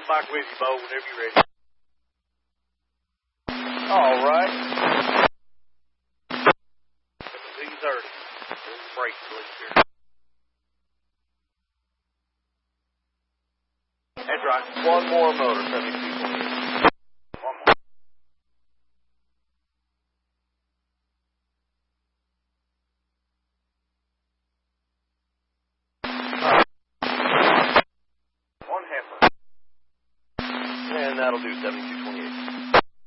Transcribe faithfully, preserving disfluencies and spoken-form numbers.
I'm back with you, Bo, whenever you're ready. All right. seventeen thirty. Break, please, here. That's right. One more motor, seventy-two twenty-eight. One more. One heifer. And that'll do seventy-two